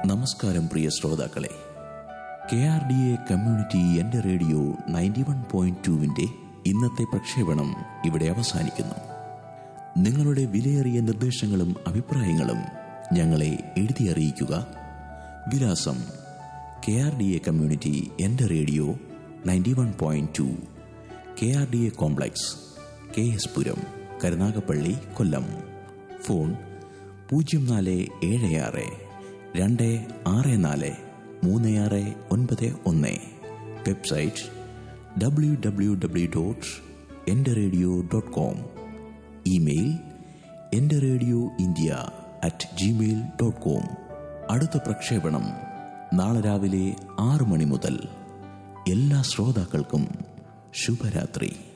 നമസ്കാരം പ്രിയ ശ്രോതാക്കളെ, KRDA community എന്റെ റേഡിയോ 91.2 ഇന്നത്തെ പ്രക്ഷേപണം ഇവിടെ അവസാനിക്കുന്നു. നിങ്ങളുടെ വിലയേറിയ നിർദ്ദേശങ്ങളും അഭിപ്രായങ്ങളും ഞങ്ങളെ എഴുതി അറിയിക്കുക. വിലാസം: KRDA കമ്മ്യൂണിറ്റി എന്റെ റേഡിയോ 91.2, KRDA കോംപ്ലക്സ്, KS പുരം, കരുനാഗപ്പള്ളി, കൊല്ലം. Phone 0476 264 3691. Website www.enderradio.com. Email enderradioindia@gmail.com. അടുത്ത പ്രക്ഷേപണം നാളെ രാവിലെ 6 മണി മുതൽ. എല്ലാ ശ്രോതാക്കൾക്കും ശുഭരാത്രി.